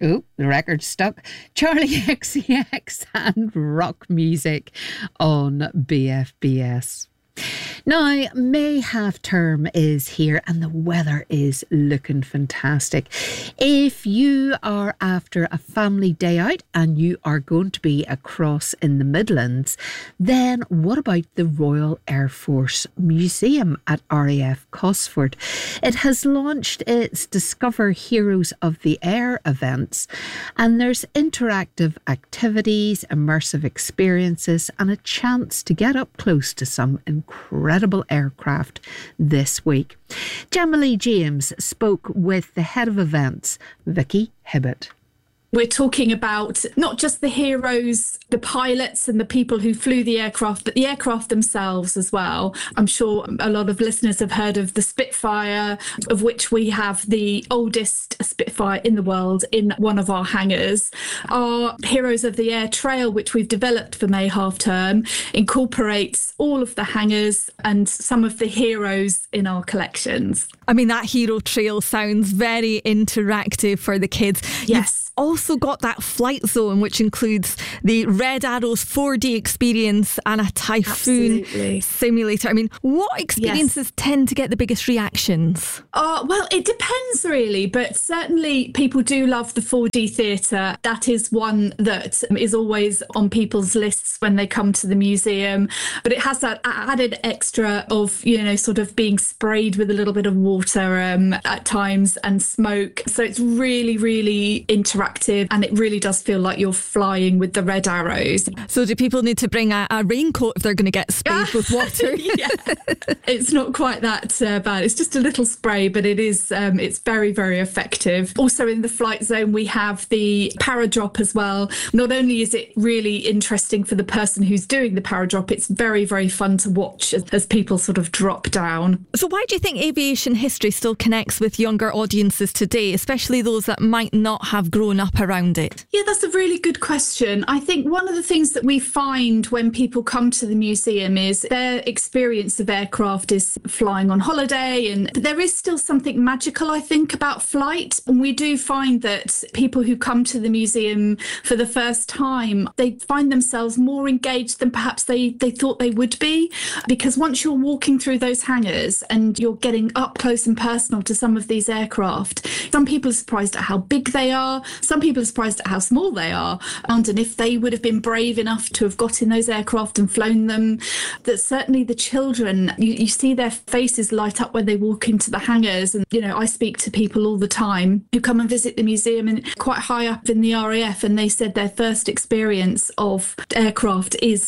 Oh, the record's stuck. Charlie XCX and rock music on BFBS. Now, May half term is here and the weather is looking fantastic. If you are after a family day out and you are going to be across in the Midlands, then what about the Royal Air Force Museum at RAF Cosford? It has launched its Discover Heroes of the Air events, and there's interactive activities, immersive experiences and a chance to get up close to some incredible aircraft this week. Gemma Lee James spoke with the head of events, Vicky Hibbett. We're talking about not just the heroes, the pilots and the people who flew the aircraft, but the aircraft themselves as well. I'm sure a lot of listeners have heard of the Spitfire, of which we have the oldest Spitfire in the world in one of our hangars. Our Heroes of the Air Trail, which we've developed for May half term, incorporates all of the hangars and some of the heroes in our collections. I mean, that hero trail sounds very interactive for the kids. Yes. Also got that flight zone, which includes the Red Arrows 4D experience and a Typhoon simulator. I mean, what experiences tend to get the biggest reactions? Well, it depends really, but certainly people do love the 4D theatre. That is one that is always on people's lists when they come to the museum. But it has that added extra of, you know, sort of being sprayed with a little bit of water at times and smoke. So it's really, really interactive, and it really does feel like you're flying with the Red Arrows. So do people need to bring a raincoat if they're going to get sprayed with water? Yeah, it's not quite that bad. It's just a little spray, but it is it's very, very effective. Also in the flight zone, we have the paradrop as well. Not only is it really interesting for the person who's doing the paradrop, it's very, very fun to watch as people sort of drop down. So why do you think aviation history still connects with younger audiences today, especially those that might not have grown up around it? Yeah, that's a really good question. I think one of the things that we find when people come to the museum is their experience of aircraft is flying on holiday, and there is still something magical, I think, about flight. And we do find that people who come to the museum for the first time, they find themselves more engaged than perhaps they thought they would be, because once you're walking through those hangars and you're getting up close and personal to some of these aircraft, some people are surprised at how big they are. Some people are surprised at how small they are, and if they would have been brave enough to have got in those aircraft and flown them. That certainly the children, you see their faces light up when they walk into the hangars. And, you know, I speak to people all the time who come and visit the museum and quite high up in the RAF, and they said their first experience of aircraft is